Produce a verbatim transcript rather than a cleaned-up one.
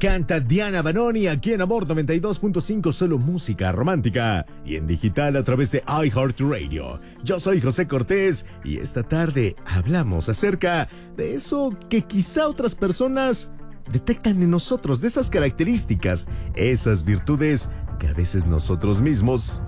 canta Diana Banoni aquí en Amor noventa y dos punto cinco, solo música romántica y en digital a través de iHeartRadio. Yo soy José Cortés y esta tarde hablamos acerca de eso que quizá otras personas detectan en nosotros, de esas características, esas virtudes que a veces nosotros mismos